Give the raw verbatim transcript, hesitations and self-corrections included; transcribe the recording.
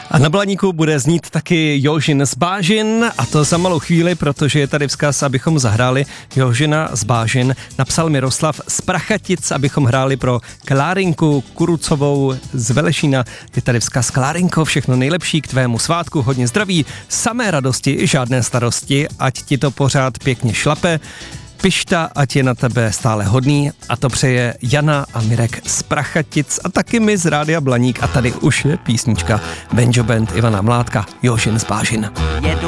A na Blaníku bude znít taky Jožin z Bážin, a to za malou chvíli, protože je tady vzkaz, abychom zahráli Jožina z Bážin. Napsal Miroslav z Prachatic, abychom hráli pro Klárinku Kurucovou z Velešína. Je tady vzkaz: Klárinko, všechno nejlepší k tvému svátku, hodně zdraví, samé radosti, žádné starosti, ať ti to pořád pěkně šlape. Pišta, ať je na tebe stále hodný, a to přeje Jana a Mirek z Prachatic a taky my z Rádia Blaník. A tady už je písnička Benjo Band Ivana Mládka, Jožin z Bážin.